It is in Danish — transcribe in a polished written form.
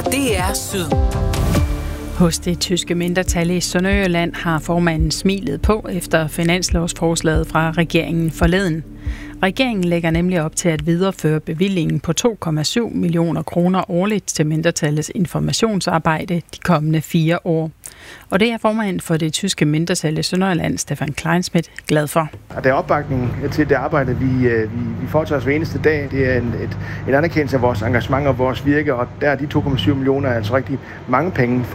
DR Syd. Hos det tyske mindretal i Sønderjylland har formanden smilet på efter finanslovsforslaget fra regeringen forleden. Regeringen lægger nemlig op til at videreføre bevillingen på 2,7 millioner kroner årligt til mindretallets informationsarbejde de kommende 4 år. Og det er formanden for det tyske mindretal i Sønderjylland, Stefan Kleinschmidt, glad for. Der er opbakning til det arbejde, vi foretager os hver eneste dag. Det er en anerkendelse af vores engagement og vores virke, og der er de 2,7 millioner altså rigtig mange penge